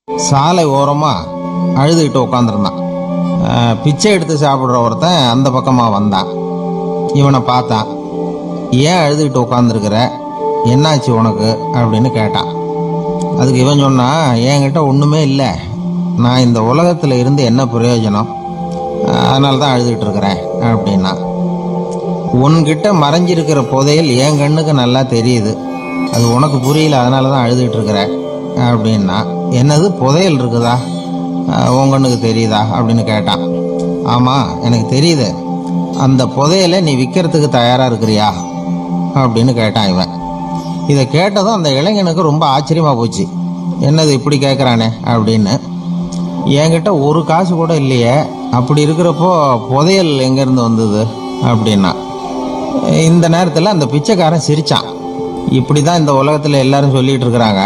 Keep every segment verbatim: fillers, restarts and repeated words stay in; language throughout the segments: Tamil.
சாலை ஓரமாக அழுதுகிட்டு உட்காந்துருந்தான். பிச்சை எடுத்து சாப்பிட்ற ஒருத்தன் அந்த பக்கமாக வந்தான். இவனை பார்த்தான். ஏன் அழுதுகிட்டு உட்காந்துருக்கிற, என்னாச்சு உனக்கு அப்படின்னு கேட்டான். அதுக்கு இவன் சொன்னான், என்கிட்ட ஒன்றுமே இல்லை, நான் இந்த உலகத்தில் இருந்து என்ன பிரயோஜனம், அதனால தான் அழுதுகிட்டு இருக்கிறேன் அப்படின்னா. உன்கிட்ட மறைஞ்சிருக்கிற புதையல் என் கண்ணுக்கு நல்லா தெரியுது, அது உனக்கு புரியல, அதனால தான் அழுதுகிட்டு இருக்கிற அப்படின்னா. என்னது புதையல் இருக்குதா, உன் கண்ணுக்கு தெரியுதா அப்படின்னு கேட்டான். ஆமாம் எனக்கு தெரியுது, அந்த புதையலை நீ விற்கிறதுக்கு தயாராக இருக்கிறியா அப்படின்னு கேட்டான் இவன். இதை கேட்டதும் அந்த இளைஞனுக்கு ரொம்ப ஆச்சரியமாக போச்சு. என்னது இப்படி கேட்குறானே அப்படின்னு. என்கிட்ட ஒரு காசு கூட இல்லையே, அப்படி இருக்கிறப்போ புதையல் எங்கேருந்து வந்தது அப்படின்னா. இந்த நேரத்தில் அந்த பிச்சைக்காரன் சிரித்தான். இப்படி தான் இந்த உலகத்தில் எல்லாரும் சொல்லிகிட்டு இருக்கிறாங்க,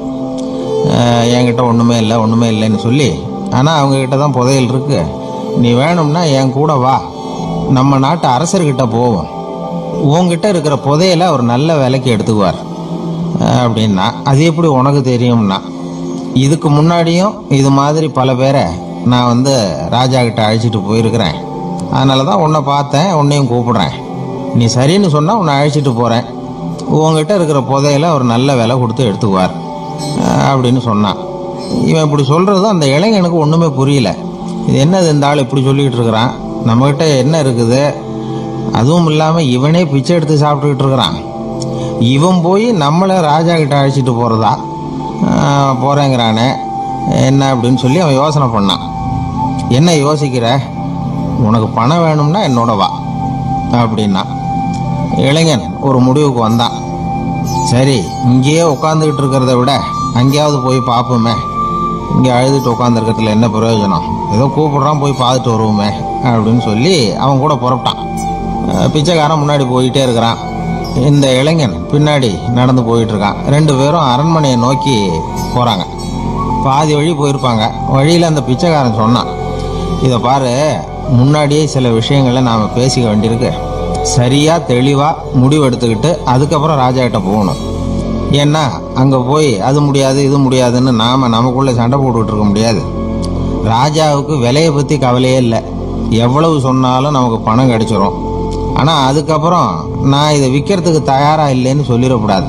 என்கிட்ட ஒன்றுமே இல்லை ஒன்றுமே இல்லைன்னு சொல்லி. ஆனால் அவங்கக்கிட்ட தான் புதையல் இருக்குது. நீ வேணும்னா என் கூட வா, நம்ம நாட்டு அரசர்கிட்ட போவோம், உங்ககிட்ட இருக்கிற புதையலை அவர் நல்ல விலைக்கு எடுத்துக்குவார் அப்படின்னா. அது எப்படி உனக்கு தெரியும்னா, இதுக்கு முன்னாடியும் இது மாதிரி பல பேரை நான் வந்து ராஜா கிட்ட அழைச்சிட்டு போயிருக்கிறேன், அதனால தான் உன்னை பார்த்தேன், உன்னையும் கூப்பிடுறேன், நீ சரின்னு சொன்னால் உன்னை அழைச்சிட்டு போகிறேன், உங்ககிட்ட இருக்கிற புதையலை அவர் நல்ல விலை கொடுத்து எடுத்துக்குவார் அப்படின்னு சொன்னான். இவன் இப்படி சொல்கிறது அந்த இளைஞனுக்கு ஒன்றுமே புரியல. இது என்னது இந்த ஆள் இப்படி சொல்லிக்கிட்டு இருக்கிறான், நம்மகிட்ட என்ன இருக்குது, அதுவும் இல்லாமல் இவனே பிச்சை எடுத்து சாப்பிட்டுக்கிட்டு இருக்கிறான், இவன் போய் நம்மளை ராஜா கிட்ட அழைச்சிட்டு போகிறதா போகிறேங்கிறானே என்ன அப்படின்னு சொல்லி அவன் யோசனை பண்ணான். என்ன யோசிக்கிற, உனக்கு பணம் வேணும்னா என்னோட வா அப்படின்னா. இளைஞன் ஒரு முடிவுக்கு வந்தான். சரி, இங்கேயே உட்காந்துக்கிட்டு இருக்கிறத விட அங்கேயாவது போய் பார்ப்போமே, இங்கே அழுதுட்டு உட்காந்துருக்கிறதுல என்ன பிரயோஜனம், ஏதோ கூப்பிட்றான் போய் பார்த்துட்டு வருவோமே அப்படின்னு சொல்லி அவன் கூட புறப்பட்டான். பிச்சைக்காரன் முன்னாடி போயிட்டே இருக்கிறான், இந்த இளைஞன் பின்னாடி நடந்து போயிட்டுருக்கான். ரெண்டு பேரும் அரண்மனையை நோக்கி போகிறாங்க. பாதி வழி போயிருப்பாங்க. வழியில் அந்த பிச்சைக்காரன் சொன்னான், இதை பாரு, முன்னாடியே சில விஷயங்களை நாம் பேசிக்க வேண்டியிருக்கு, சரியாக தெளிவாக முடிவு எடுத்துக்கிட்டு அதுக்கப்புறம் ராஜா கிட்ட போகணும். ஏன்னா அங்கே போய் அது முடியாது இது முடியாதுன்னு நாம் நமக்குள்ளே சண்டை போட்டுக்கிட்டு இருக்க முடியாது. ராஜாவுக்கு விலையை பற்றி கவலையே இல்லை, எவ்வளவு சொன்னாலும் நமக்கு பணம் கிடைச்சிரும். ஆனால் அதுக்கப்புறம் நான் இதை விற்கிறதுக்கு தயாராக இல்லைன்னு சொல்லிடக்கூடாது.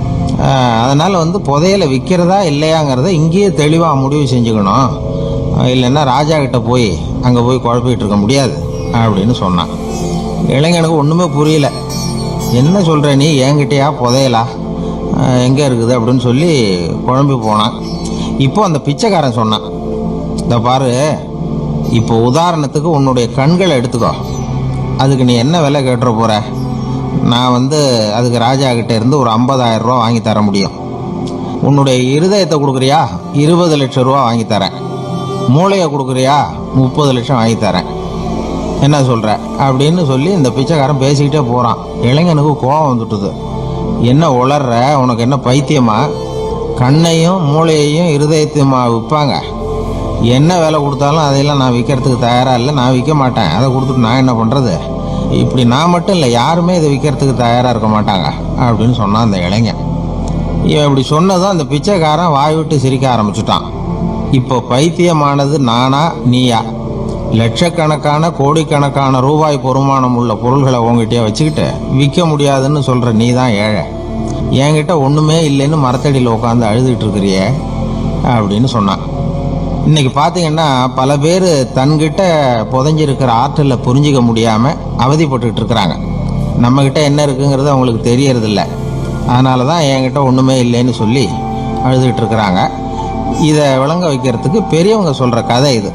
அதனால் வந்து புதையலை விற்கிறதா இல்லையாங்கிறத இங்கேயே தெளிவாக முடிவு செஞ்சுக்கணும், இல்லைன்னா ராஜா கிட்ட போய் அங்கே போய் குழப்பிக்கிட்டு இருக்க முடியாது அப்படின்னு சொன்னான். இளைஞனுக்கு ஒன்றுமே புரியல. என்ன சொல்கிற நீ, என்கிட்டயா புதையலா, எங்கே இருக்குது அப்படின்னு சொல்லி குழம்பி போனான். இப்போ அந்த பிச்சைக்காரன் சொன்னான், இதை பாரு, இப்போ உதாரணத்துக்கு உன்னுடைய கண்களை எடுத்துக்கோ, அதுக்கு நீ என்ன விலை கேட்டுற போகிற, நான் வந்து அதுக்கு ராஜா கிட்ட இருந்து ஒரு ஐம்பதாயிரம் ரூபா வாங்கி தர முடியும். உன்னுடைய இருதயத்தை கொடுக்குறியா, இருபது லட்சம் ரூபா வாங்கி தரேன். மூளையை கொடுக்குறியா, முப்பது லட்சம் வாங்கி தரேன். என்ன சொல்கிற அப்படின்னு சொல்லி இந்த பிச்சைக்காரன் பேசிக்கிட்டே போகிறான். இளைஞனுக்கு கோபம் வந்துட்டுது. என்ன உளர்ற, உனக்கு என்ன பைத்தியமா, கண்ணையும் மூளையையும் இருதயத்தையுமா விற்பாங்க, என்ன விலை கொடுத்தாலும் அதையெல்லாம் நான் விற்கிறதுக்கு தயாராக இல்லை, நான் விற்க மாட்டேன், அதை கொடுத்துட்டு நான் என்ன பண்ணுறது, இப்படி நான் மட்டும் இல்லை யாருமே இதை விற்கிறதுக்கு தயாராக இருக்க மாட்டாங்க அப்படின்னு சொன்னான் அந்த இளைஞன். இவன் இப்படி சொன்னதும் அந்த பிச்சைக்காரன் வாய் விட்டு சிரிக்க ஆரம்பிச்சுட்டான். இப்போ பைத்தியமானது நானா நீயா, லட்சக்கணக்கான கோடிக்கணக்கான ரூபாய் பொறுமானம் உள்ள பொருள்களை உங்ககிட்டயே வச்சுக்கிட்டு விற்க முடியாதுன்னு சொல்கிற நீ தான் ஏழை, என்கிட்ட ஒன்றுமே இல்லைன்னு மரத்தடியில் உட்காந்து அழுதுகிட்டு இருக்கிறியே அப்படின்னு சொன்னான். இன்றைக்கி பார்த்தீங்கன்னா பல பேர் தன்கிட்ட புதைஞ்சிருக்கிற ஆற்றலை புரிஞ்சிக்க முடியாமல் அவதிப்பட்டுக்கிட்டு இருக்கிறாங்க. நம்மக்கிட்ட என்ன இருக்குங்கிறது அவங்களுக்கு தெரியறதில்ல, அதனால தான் என்கிட்ட ஒன்றுமே இல்லைன்னு சொல்லி அழுதுகிட்டு இருக்கிறாங்க. இதை விளங்க வைக்கிறதுக்கு பெரியவங்க சொல்கிற கதை இது.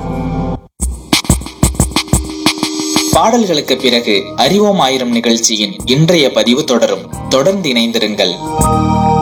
பாடல்களுக்கு பிறகு அறிவோம் ஆயிரம் நிகழ்ச்சியின் இன்றைய பதிவு தொடரும். தொடர்ந்து இணைந்திருங்கள்.